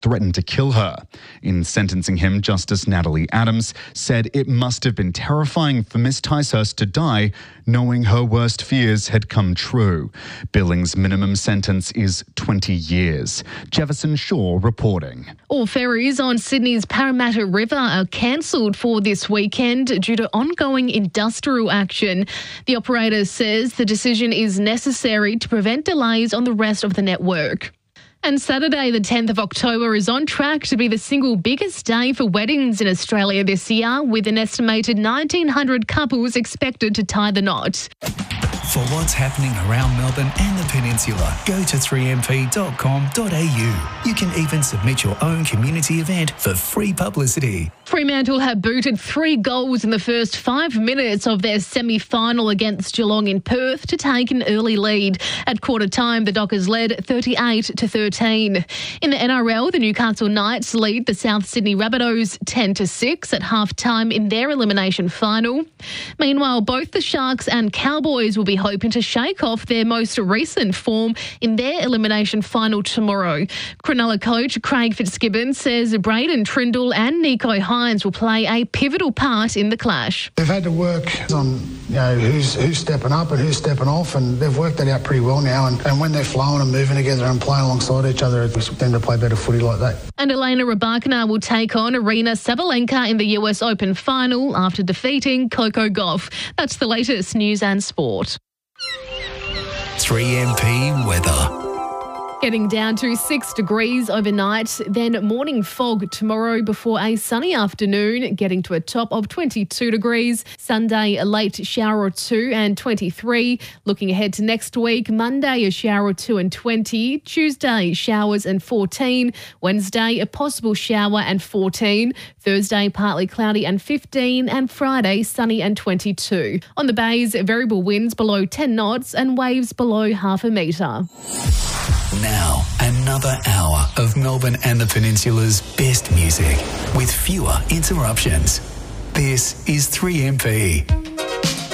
threatened to kill her. In sentencing him, Justice Natalie Adams said it must have been terrifying for Miss Ticehurst to die knowing her worst fears had come true. Billing's minimum sentence is 20 years. Jefferson Shaw reporting. All ferries on Sydney's Parramatta River are cancelled for this weekend due to ongoing industrial action. The operator says the decision is necessary to prevent delays on the rest of the network. And Saturday, the 10th of October, is on track to be the single biggest day for weddings in Australia this year, with an estimated 1,900 couples expected to tie the knot. For what's happening around Melbourne and the Peninsula, go to 3mp.com.au. You can even submit your own community event for free publicity. Fremantle have booted 3 goals in the first 5 minutes of their semi-final against Geelong in Perth to take an early lead. At quarter time, the Dockers led 38-13. In the NRL, the Newcastle Knights lead the South Sydney Rabbitohs 10-6 at half-time in their elimination final. Meanwhile, both the Sharks and Cowboys will be hoping to shake off their most recent form in their elimination final tomorrow. Cronulla coach Craig Fitzgibbon says Braden Trindle and Nico Hines will play a pivotal part in the clash. They've had to work on who's stepping up and who's stepping off, and they've worked that out pretty well now. And when they're flowing and moving together and playing alongside each other, we tend to play better footy like that. And Elena Rybakina will take on Arina Sabalenka in the US Open final after defeating Coco Gauff. That's the latest news and sport. 3MP weather. Getting down to 6 degrees overnight, then morning fog tomorrow before a sunny afternoon, getting to a top of 22 degrees. Sunday, a late shower or 2 and 23. Looking ahead to next week, Monday, a shower or 2 and 20. Tuesday, showers and 14. Wednesday, a possible shower and 14. Thursday, partly cloudy and 15. And Friday, sunny and 22. On the bays, variable winds below 10 knots and waves below half a metre. Now, another hour of Melbourne and the Peninsula's best music with fewer interruptions. This is 3MP.